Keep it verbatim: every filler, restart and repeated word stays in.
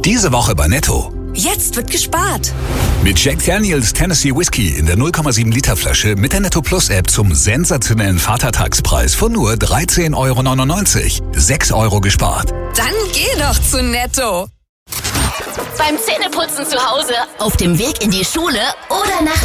Diese Woche bei Netto. Jetzt wird gespart. Mit Jack Daniels Tennessee Whiskey in der null Komma sieben Liter Flasche mit der Netto Plus App zum sensationellen Vatertagspreis von nur dreizehn Euro neunundneunzig. sechs Euro gespart. Dann geh doch zu Netto. Beim Zähneputzen zu Hause, auf dem Weg in die Schule oder nach